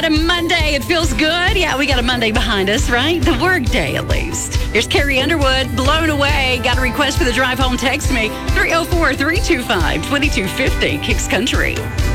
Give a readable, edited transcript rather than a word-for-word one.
What a Monday. It feels good. Yeah, we got a Monday behind us, right? The work day, at least. Here's Carrie Underwood, Blown Away. Got a request for the drive home? Text me, 304-325-2250, Kicks Country.